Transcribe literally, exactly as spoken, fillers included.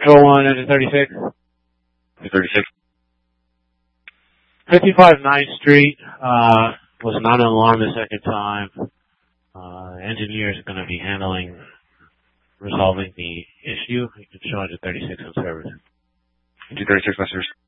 Control one, engine thirty-six. thirty-six. fifty-five ninth Street, uh, was not an alarm the second time. Uh, engineers are going to be handling, resolving the issue. You can show engine thirty-six on service. Engine thirty-six, my service.